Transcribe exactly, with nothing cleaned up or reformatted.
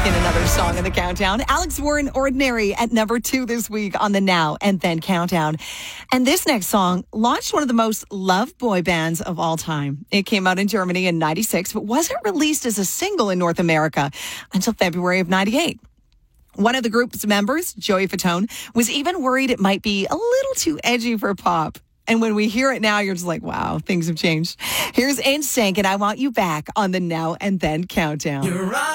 back in another song in the countdown. Alex Warren, Ordinary, at number two this week on the Now and Then Countdown. And this next song launched one of the most loved boy bands of all time. It came out in Germany in ninety-six, but wasn't released as a single in North America until February of ninety-eight. One of the group's members, Joey Fatone, was even worried it might be a little too edgy for pop. And when we hear it now, you're just like, wow, things have changed. Here's N Sync, and I Want You Back on the Now and Then Countdown. You're right.